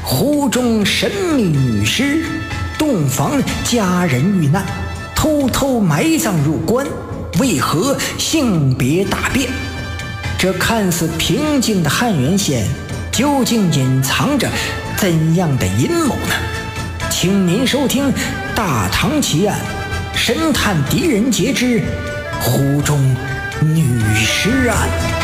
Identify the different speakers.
Speaker 1: 湖中神秘女尸，洞房佳人遇难，偷偷埋葬入关，为何性别大变？这看似平静的汉源县，究竟隐藏着怎样的阴谋呢？请您收听《大唐奇案》，神探狄仁杰之湖中女尸案。